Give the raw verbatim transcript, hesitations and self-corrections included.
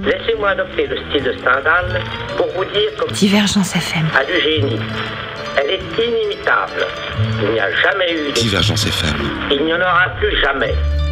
Laissez-moi adopter le style de Stendhal pour vous dire comme Divergence F M a du génie. Elle est inimitable. Il n'y a jamais eu de... Divergence F M. Il n'y en aura plus jamais.